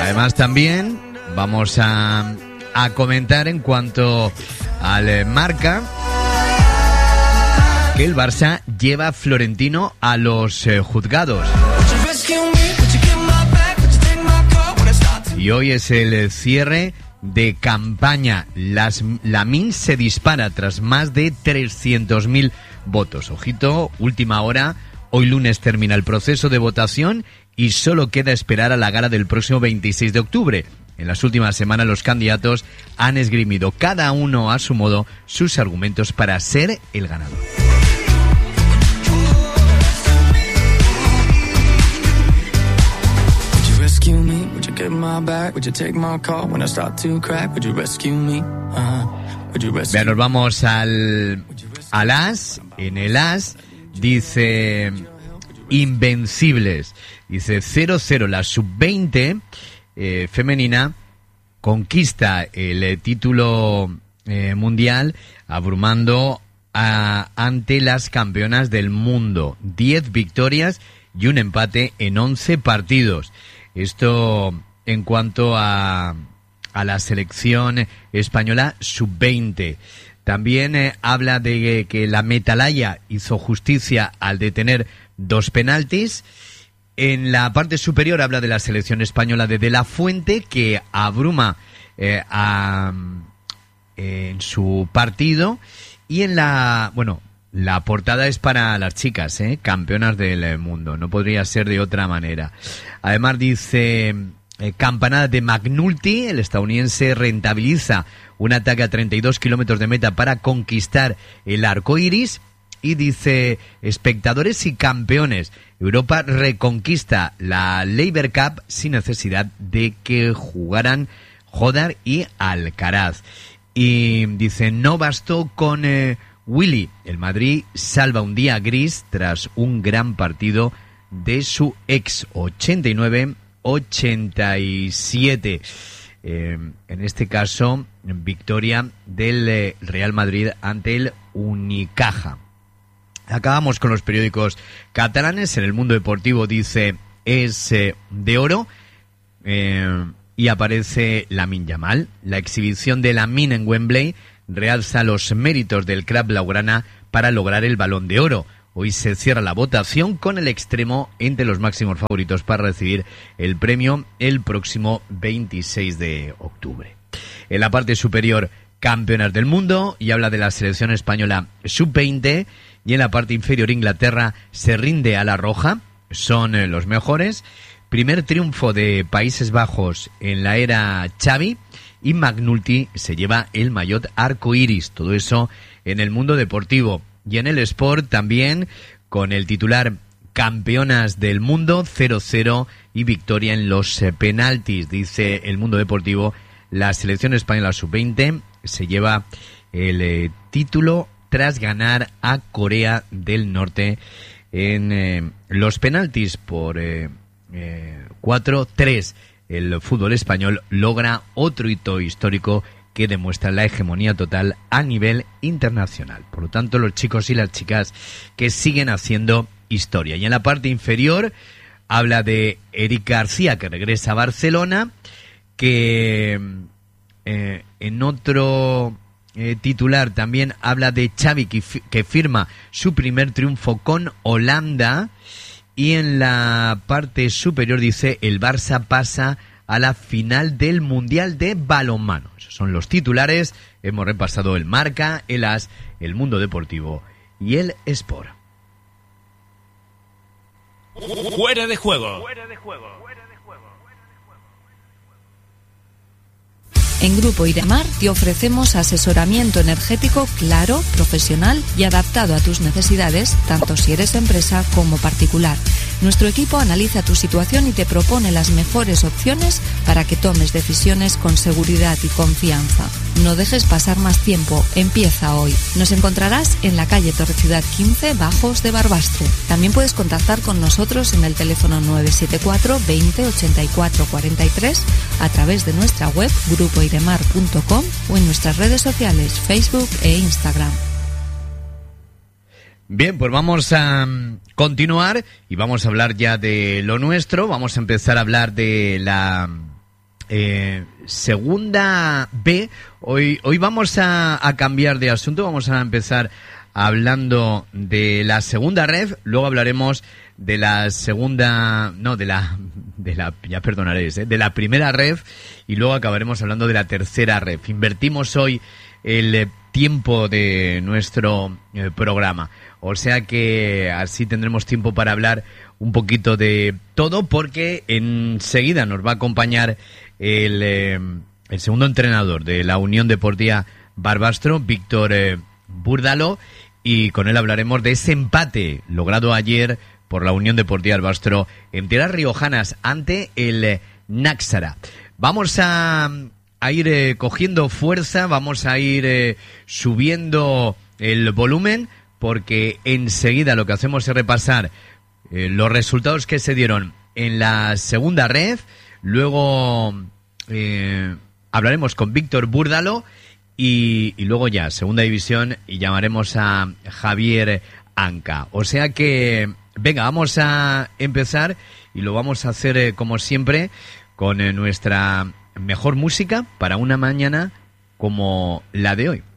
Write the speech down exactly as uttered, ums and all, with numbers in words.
Además también vamos a, a comentar en cuanto al Marca que el Barça lleva a Florentino a los eh, juzgados. Y hoy es el cierre de campaña. Las, la Min se dispara tras más de trescientos mil votos. Ojito, última hora. Hoy lunes termina el proceso de votación y solo queda esperar a la gala del próximo veintiséis de octubre. En las últimas semanas los candidatos han esgrimido cada uno a su modo sus argumentos para ser el ganador. Bien, nos vamos al, al As. En el As dice Invencibles. Dice cero cero la sub veinte eh, femenina conquista el eh, título eh, mundial abrumando a, ante las campeonas del mundo. diez victorias y un empate en once partidos. Esto en cuanto a, a la selección española sub veinte. También eh, habla de que la Metalaya hizo justicia al detener dos penaltis. En la parte superior habla de la selección española de De La Fuente, que abruma eh, a, eh, en su partido. Y en la, bueno, la portada es para las chicas, ¿eh? Campeonas del mundo. No podría ser de otra manera. Además dice, eh, campanada de McNulty, el estadounidense rentabiliza un ataque a treinta y dos kilómetros de meta para conquistar el arco iris. Y dice, espectadores y campeones, Europa reconquista la Labour Cup sin necesidad de que jugaran Jodar y Alcaraz. Y dice, no bastó con eh, Willy, el Madrid salva un día gris tras un gran partido de su ex, ochenta y nueve ochenta y siete. Eh, en este caso, victoria del eh, Real Madrid ante el Unicaja. Acabamos con los periódicos catalanes. En El Mundo Deportivo dice, es eh, de oro, eh, y aparece Lamine Yamal. La exhibición de Lamine en Wembley realza los méritos del club blaugrana para lograr el Balón de Oro. Hoy se cierra la votación con el extremo entre los máximos favoritos para recibir el premio el próximo veintiséis de octubre. En la parte superior, campeonas del mundo, y habla de la selección española sub veinte. Y en la parte inferior, Inglaterra se rinde a la roja, son eh, los mejores. Primer triunfo de Países Bajos en la era Xavi, y McNulty se lleva el maillot arcoiris. Todo eso en El Mundo Deportivo. Y en el Sport también, con el titular campeonas del mundo, cero cero y victoria en los eh, penaltis. Dice El Mundo Deportivo, la selección española sub veinte se lleva el eh, título tras ganar a Corea del Norte en eh, los penaltis por eh, eh, cuatro tres. El fútbol español logra otro hito histórico que demuestra la hegemonía total a nivel internacional. Por lo tanto, los chicos y las chicas que siguen haciendo historia. Y en la parte inferior habla de Eric García, que regresa a Barcelona, que eh, en otro Eh, titular también habla de Xavi, que, fi- que firma su primer triunfo con Holanda. Y en la parte superior dice, el Barça pasa a la final del Mundial de Balonmano. Esos son los titulares. Hemos repasado el Marca, el As, El Mundo Deportivo y el Sport. Fuera de juego. En Grupo Idemar te ofrecemos asesoramiento energético claro, profesional y adaptado a tus necesidades, tanto si eres empresa como particular. Nuestro equipo analiza tu situación y te propone las mejores opciones para que tomes decisiones con seguridad y confianza. No dejes pasar más tiempo, empieza hoy. Nos encontrarás en la calle Torre-Ciudad quince, Bajos de Barbastro. También puedes contactar con nosotros en el teléfono nueve siete cuatro veinte ochenta y cuatro cuarenta y tres, a través de nuestra web grupo idemar punto com o en nuestras redes sociales Facebook e Instagram. Bien, pues vamos a continuar y vamos a hablar ya de lo nuestro. Vamos a empezar a hablar de la eh, segunda B. Hoy, hoy vamos a, a cambiar de asunto, vamos a empezar hablando de la segunda ref, luego hablaremos de la segunda, no, de la, de la, ya perdonaréis, ¿eh? de la primera ref, y luego acabaremos hablando de la tercera ref. Invertimos hoy el eh, tiempo de nuestro eh, programa, o sea que así tendremos tiempo para hablar un poquito de todo, porque enseguida nos va a acompañar el, eh, el segundo entrenador de la Unión Deportiva Barbastro, Víctor eh, Búrdalo, y con él hablaremos de ese empate logrado ayer por la Unión Deportiva Barbastro en tierras riojanas ante el eh, Náxara. Vamos a, a ir eh, cogiendo fuerza, vamos a ir eh, subiendo el volumen, porque enseguida lo que hacemos es repasar eh, los resultados que se dieron en la segunda ref. Luego eh, hablaremos con Víctor Búrdalo y, y luego ya, segunda división, y llamaremos a Javier Anca. O sea que, venga, vamos a empezar y lo vamos a hacer eh, como siempre con eh, nuestra mejor música para una mañana como la de hoy.